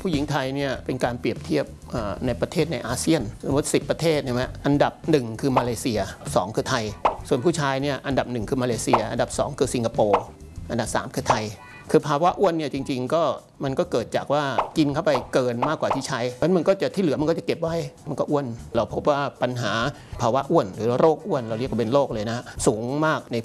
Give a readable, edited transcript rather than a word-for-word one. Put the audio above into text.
ผู้หญิงไทยเนี่ยเป็นการเปรียบเทียบในประเทศในอาเซียนสมมติ10ประเทศใช่ไหมอันดับ1คือมาเลเซีย2คือไทยส่วนผู้ชายเนี่ยอันดับ1คือมาเลเซียอันดับ2คือสิงคโปร์อันดับ3คือไทยคือภาวะอ้วนเนี่ยจริงๆก็มันก็เกิดจากว่ากินเข้าไปเกินมากกว่าที่ใช้เพราะมันก็จะที่เหลือมันก็จะเก็บไว้มันก็อ้วนเราพบว่าปัญหาภาวะอ้วนหรือโรคอ้วนเราเรียกว่าเป็นโรคเลยนะสูงมากใน